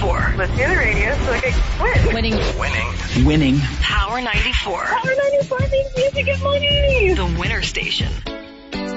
94. Listen to the radio so I can win. Winning. Winning. Power 94. Power 94 means music